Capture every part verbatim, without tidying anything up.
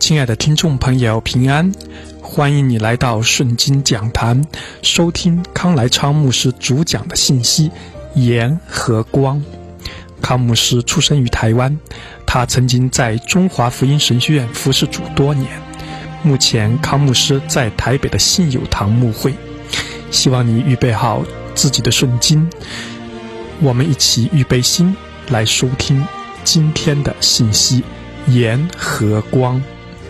亲爱的听众朋友，平安！欢迎你来到顺经讲坛，收听康来昌牧师主讲的信息盐和光。康牧师出生于台湾，他曾经在中华福音神学院服侍主多年。目前康牧师在台北的信友堂牧会。希望你预备好自己的顺经，我们一起预备心来收听今天的信息盐和光。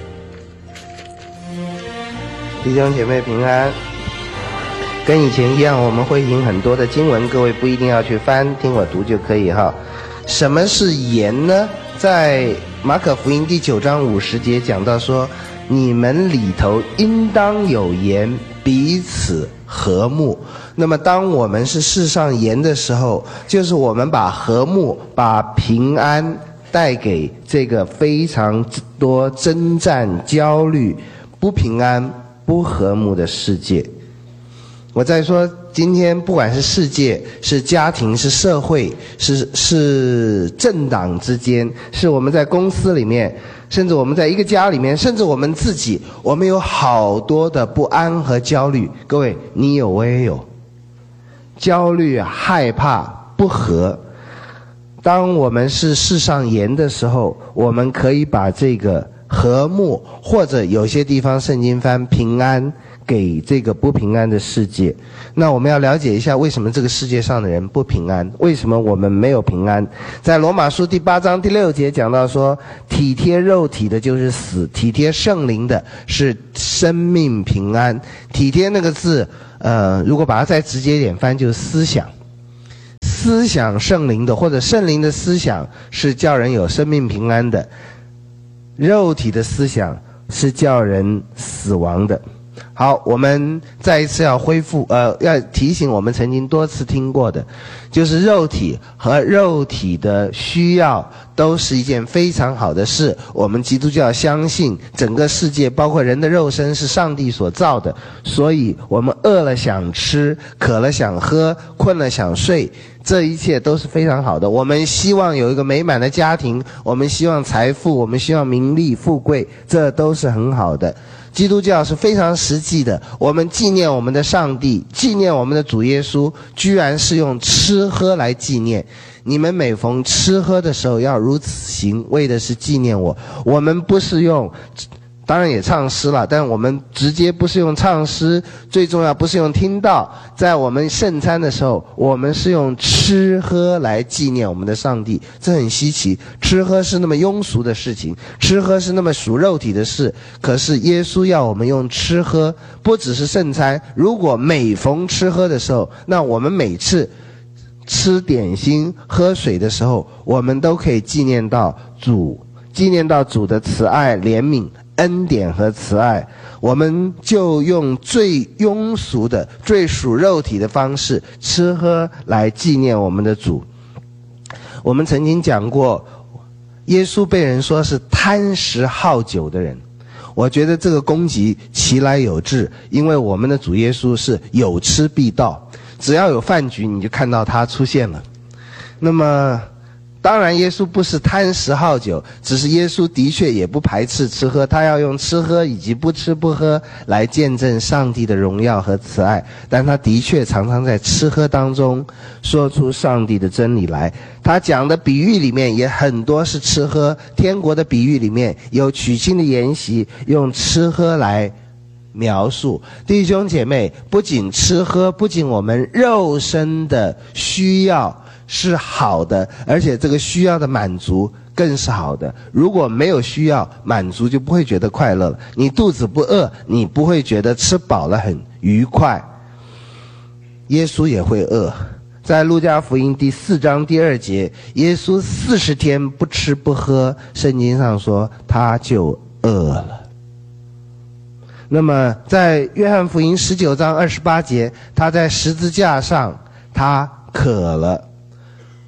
弟兄姐妹平安。跟以前一样，我们会引很多的经文，各位不一定要去翻，听我读就可以哈。什么是盐呢？在马可福音第九章五十节讲到说，你们里头应当有盐，彼此和睦。那么当我们是世上盐的时候，就是我们把和睦、把平安带给这个非常多征战、焦虑、不平安、不和睦的世界。我在说，今天不管是世界、是家庭、是社会、是是政党之间，是我们在公司里面，甚至我们在一个家里面，甚至我们自己，我们有好多的不安和焦虑。各位，你有我也有。焦虑、害怕、不和。当我们是世上盐的时候，我们可以把这个和睦，或者有些地方圣经翻平安，给这个不平安的世界。那我们要了解一下，为什么这个世界上的人不平安，为什么我们没有平安。在罗马书第八章第六节讲到说，体贴肉体的就是死，体贴圣灵的是生命平安。体贴那个字呃，如果把它再直接一点翻，就是思想。思想圣灵的，或者圣灵的思想是叫人有生命平安的，肉体的思想是叫人死亡的。好，我们再一次要恢复，呃，要提醒我们曾经多次听过的，就是肉体和肉体的需要都是一件非常好的事。我们基督教相信整个世界，包括人的肉身是上帝所造的，所以我们饿了想吃，渴了想喝，困了想睡，这一切都是非常好的。我们希望有一个美满的家庭，我们希望财富，我们希望名利富贵，这都是很好的。基督教是非常实际的，我们纪念我们的上帝，纪念我们的主耶稣，居然是用吃喝来纪念。你们每逢吃喝的时候要如此行，为的是纪念我。我们不是用，当然也唱诗了，但我们直接不是用唱诗，最重要不是用听到。在我们圣餐的时候，我们是用吃喝来纪念我们的上帝，这很稀奇。吃喝是那么庸俗的事情，吃喝是那么属肉体的事，可是耶稣要我们用吃喝，不只是圣餐。如果每逢吃喝的时候，那我们每次吃点心喝水的时候，我们都可以纪念到主，纪念到主的慈爱怜悯恩典和慈爱。我们就用最庸俗的最属肉体的方式吃喝来纪念我们的主。我们曾经讲过，耶稣被人说是贪食好酒的人，我觉得这个攻击其来有致，因为我们的主耶稣是有吃必到，只要有饭局你就看到他出现了。那么当然耶稣不是贪食好酒，只是耶稣的确也不排斥吃喝，他要用吃喝以及不吃不喝来见证上帝的荣耀和慈爱，但他的确常常在吃喝当中说出上帝的真理来。他讲的比喻里面也很多是吃喝，天国的比喻里面有娶亲的筵席，用吃喝来描述。弟兄姐妹，不仅吃喝，不仅我们肉身的需要是好的，而且这个需要的满足更是好的。如果没有需要满足，就不会觉得快乐了。你肚子不饿，你不会觉得吃饱了很愉快。耶稣也会饿。在路加福音第四章第二节，耶稣四十天不吃不喝，圣经上说他就饿了。那么在约翰福音十九章二十八节，他在十字架上他渴了。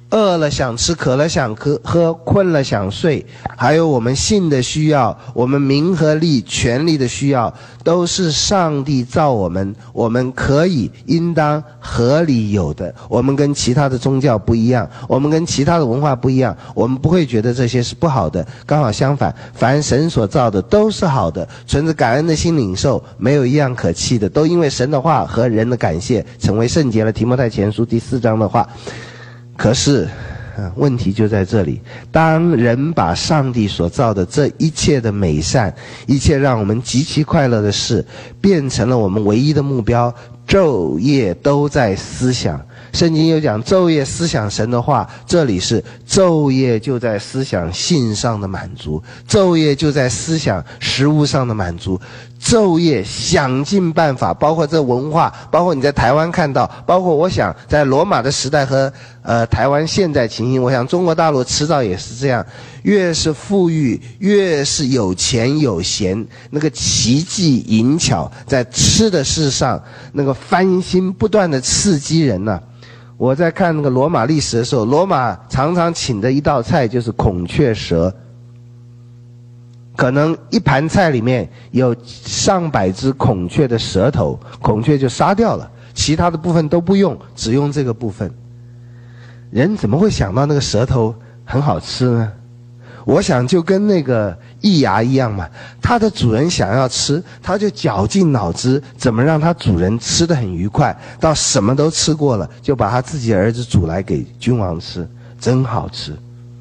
饿了想吃，渴了想喝，喝困了想睡，还有我们性的需要，我们名和利、权力的需要，都是上帝造我们，我们可以应当合理有的。我们跟其他的宗教不一样，我们跟其他的文化不一样，我们不会觉得这些是不好的，刚好相反，凡神所造的都是好的，存着感恩的心领受，没有一样可弃的，都因为神的话和人的感谢成为圣洁了。提摩太前书第四章的话。可是问题就在这里，当人把上帝所造的这一切的美善，一切让我们极其快乐的事，变成了我们唯一的目标，昼夜都在思想。圣经有讲昼夜思想神的话，这里是昼夜就在思想性上的满足，昼夜就在思想食物上的满足，昼夜想尽办法，包括这文化，包括你在台湾看到，包括我想在罗马的时代和呃台湾现在情形，我想中国大陆迟早也是这样，越是富裕，越是有钱有闲，那个奇技淫巧在吃的事上，那个翻新不断的刺激人呐、啊。我在看那个罗马历史的时候，罗马常常请的一道菜就是孔雀舌，可能一盘菜里面有上百只孔雀的舌头，孔雀就杀掉了，其他的部分都不用，只用这个部分。人怎么会想到那个舌头很好吃呢？我想就跟那个易牙一样嘛，它的主人想要吃，他就绞尽脑汁怎么让他主人吃得很愉快，到什么都吃过了，就把他自己的儿子煮来给君王吃，真好吃。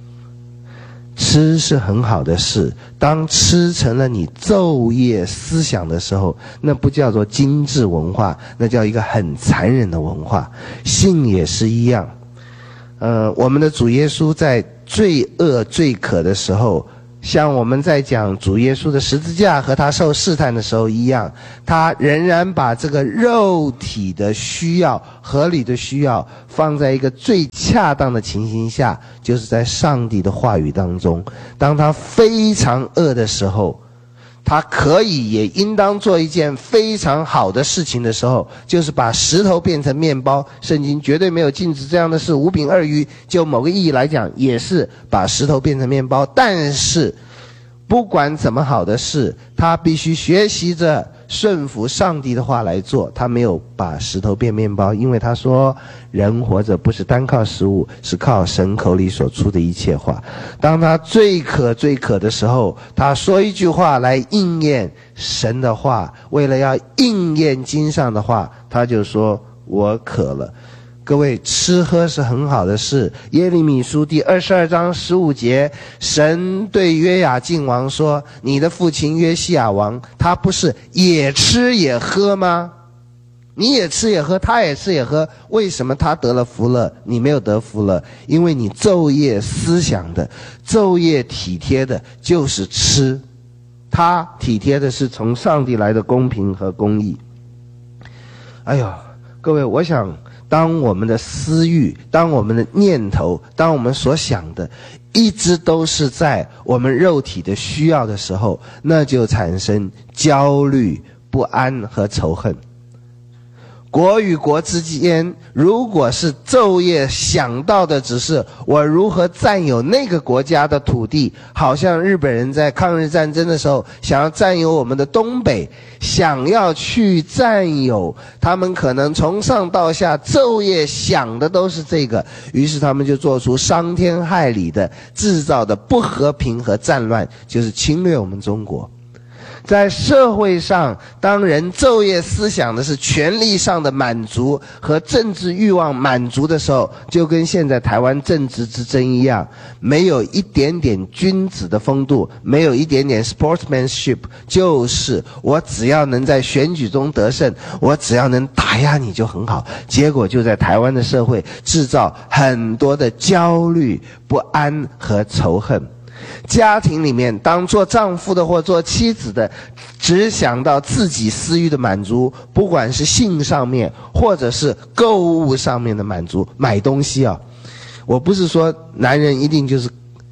吃是很好的事，当吃成了你昼夜思想的时候，那不叫做精致文化，那叫一个很残忍的文化。性也是一样，呃，我们的主耶稣在最饿最渴的时候，像我们在讲主耶稣的十字架和他受试探的时候一样，他仍然把这个肉体的需要、合理的需要放在一个最恰当的情形下，就是在上帝的话语当中。当他非常饿的时候，他可以也应当做一件非常好的事情的时候，就是把石头变成面包。圣经绝对没有禁止这样的事，五饼二鱼就某个意义来讲也是把石头变成面包。但是不管怎么好的事，他必须学习着顺服上帝的话来做。他没有把石头变面包，因为他说人活着不是单靠食物，是靠神口里所出的一切话。当他最渴最渴的时候，他说一句话来应验神的话，为了要应验经上的话，他就说我渴了。各位，吃喝是很好的事。耶利米书第二十二章十五节，神对约雅敬王说，你的父亲约西亚王，他不是也吃也喝吗？你也吃也喝，他也吃也喝，为什么他得了福了，你没有得福了？因为你昼夜思想的，昼夜体贴的就是吃，他体贴的是从上帝来的公平和公义。哎呦，各位，我想当我们的私欲，当我们的念头，当我们所想的一直都是在我们肉体的需要的时候，那就产生焦虑、不安和仇恨。国与国之间，如果是昼夜想到的只是我如何占有那个国家的土地，好像日本人在抗日战争的时候想要占有我们的东北，想要去占有，他们可能从上到下昼夜想的都是这个，于是他们就做出伤天害理的制造的不和平和战乱，就是侵略我们中国。在社会上，当人昼夜思想的是权力上的满足和政治欲望满足的时候，就跟现在台湾政治之争一样，没有一点点君子的风度，没有一点点 sportsmanship， 就是我只要能在选举中得胜，我只要能打压你就很好。结果就在台湾的社会制造很多的焦虑、不安和仇恨。家庭里面，当做丈夫的或做妻子的只想到自己私欲的满足，不管是性上面或者是购物上面的满足，买东西啊，我不是说男人一定就是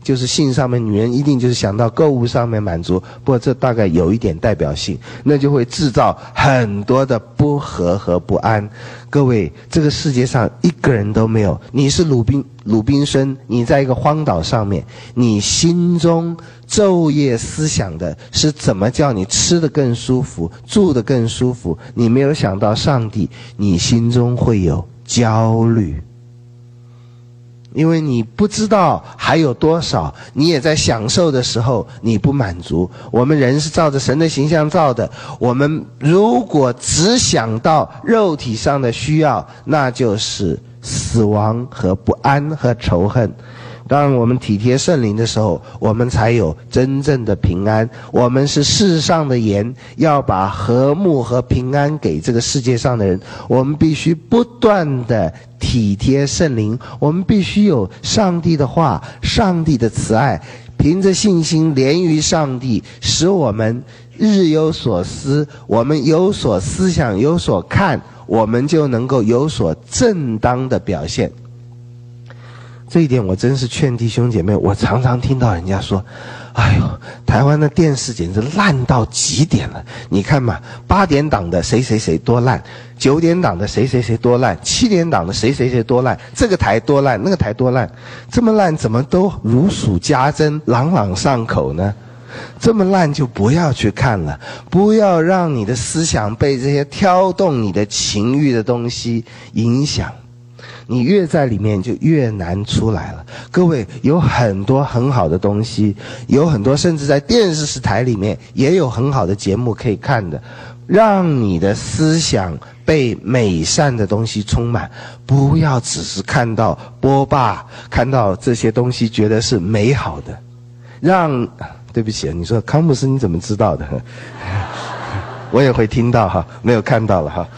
就是性上面，女人一定就是想到购物上面满足，不过这大概有一点代表性，那就会制造很多的不和和不安。各位，这个世界上一个人都没有，你是鲁滨鲁滨孙，你在一个荒岛上面，你心中昼夜思想的是怎么叫你吃得更舒服，住得更舒服，你没有想到上帝，你心中会有焦虑，因为你不知道还有多少，你也在享受的时候你不满足。我们人是照着神的形象造的，我们如果只想到肉体上的需要，那就是死亡和不安和仇恨。当我们体贴圣灵的时候，我们才有真正的平安。我们是世上的盐，要把和睦和平安给这个世界上的人。我们必须不断的体贴圣灵，我们必须有上帝的话，上帝的慈爱，凭着信心连于上帝，使我们日有所思，我们有所思想，有所看，我们就能够有所正当的表现。这一点我真是劝弟兄姐妹，我常常听到人家说，哎呦，台湾的电视简直烂到极点了，你看嘛，八点档的谁谁谁多烂，九点档的谁谁谁多烂，七点档的谁谁谁多烂，这个台多烂，那个台多烂，这么烂怎么都如数家珍，朗朗上口呢？这么烂就不要去看了，不要让你的思想被这些挑动你的情欲的东西影响，你越在里面就越难出来了。各位，有很多很好的东西，有很多甚至在电视台里面也有很好的节目可以看的，让你的思想被美善的东西充满，不要只是看到波霸，看到这些东西觉得是美好的。让对不起啊，你说康姆斯你怎么知道的？我也会听到哈，没有看到了哈。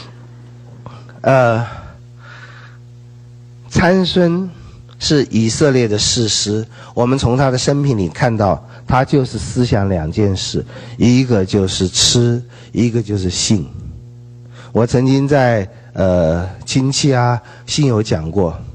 呃，参孙是以色列的士师，我们从他的生平里看到，他就是思想两件事，一个就是吃，一个就是性。我曾经在呃亲戚啊信友讲过，